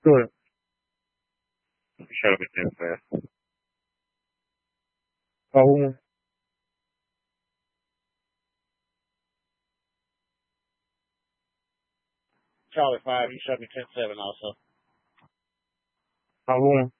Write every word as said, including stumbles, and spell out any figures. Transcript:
Good. Charlie ten seven. Oh, Charlie five, you shot me ten seven also. oh,